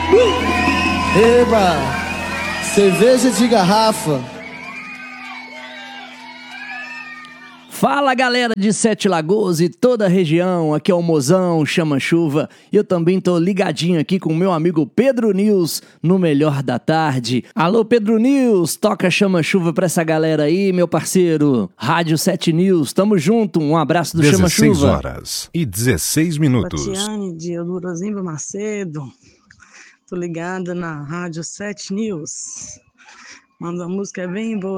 Eba! Cerveja de garrafa. Fala galera de Sete Lagoas e toda a região, aqui é o Mozão, Chama-Chuva, e eu também tô ligadinho aqui com o meu amigo Pedro News no Melhor da Tarde. Alô Pedro News, toca Chama-Chuva pra essa galera aí, meu parceiro. Rádio 7 News, tamo junto, um abraço do 16 Chama-Chuva. horas e 16 minutos. Tatiane de Eudorozimba Macedo, tô ligada na Rádio 7 News. Manda uma música bem boa.